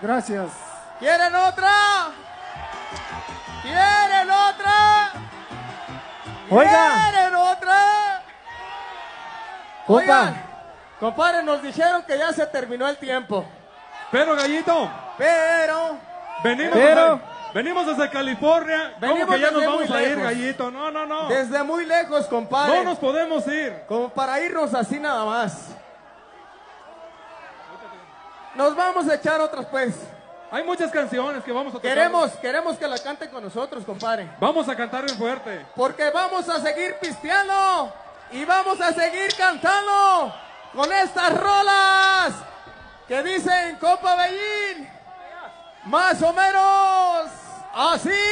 Gracias. ¿Quieren otra? ¿Quieren otra? Oiga. ¿Quieren otra? Compa. Oigan, compadre, nos dijeron que ya se terminó el tiempo. Pero, Gallito, Pero venimos desde California. ¿Cómo Venimos que ya nos desde vamos muy a ir, lejos. Gallito? No, no, no. desde muy lejos, compadre. No nos podemos ir. Como para irnos así nada más. Nos vamos a echar otras, pues. Hay muchas canciones que vamos a tocar. Queremos que la canten con nosotros, compadre. Vamos a cantar bien fuerte. Porque vamos a seguir pisteando y vamos a seguir cantando con estas rolas que dicen, compa Bellín, más o menos así.